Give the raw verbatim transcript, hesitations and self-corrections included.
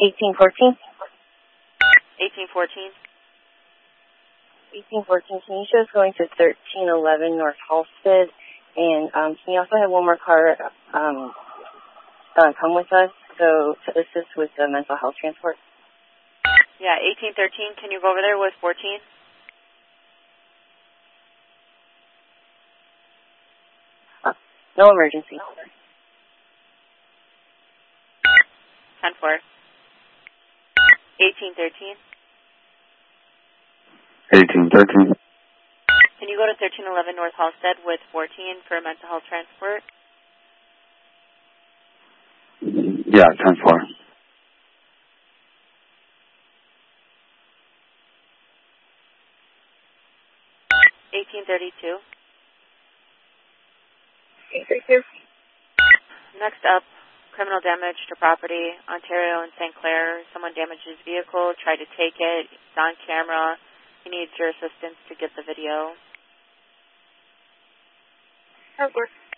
eighteen fourteen. eighteen fourteen. eighteen fourteen, can you show us going to thirteen eleven North Halsted? And um, can you also have one more car um, uh, come with us so to assist with the mental health transport? Yeah, eighteen thirteen, can you go over there with fourteen? Uh, no emergency. ten four. eighteen thirteen. eighteen thirteen. Can you go to thirteen eleven North Halsted with fourteen for mental health transport? Yeah, ten four. eighteen thirty-two. eighteen thirty-two. Next up, criminal damage to property, Ontario and Saint Clair. Someone damaged his vehicle, tried to take it. It's on camera. He needs your assistance to get the video. Of course.